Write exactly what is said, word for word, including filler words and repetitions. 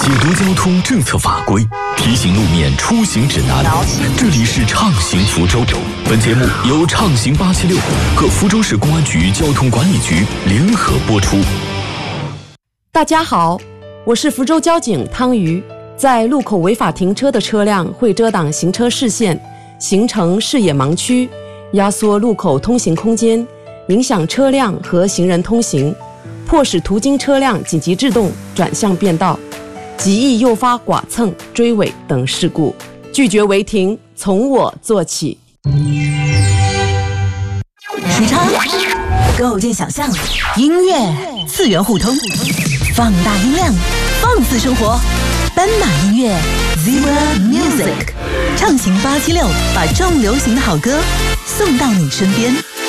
解读交通政策法规，提醒路面出行指南。这里是畅行福州。本节目由畅行八七六和福州市公安局交通管理局联合播出。 大家好，我是福州交警汤瑜。在路口违法停车的车辆会遮挡行车视线，形成视野盲区，压缩路口通行空间，影响车辆和行人通行，迫使途经车辆紧急制动转向变道，极易诱发剐蹭、追尾等事故。拒绝违停，从我做起。 时差构建想象，音乐次元互通，放大音量，放肆生活。斑马音乐 Zebra Music， 畅行八七六，把重流行的好歌送到你身边。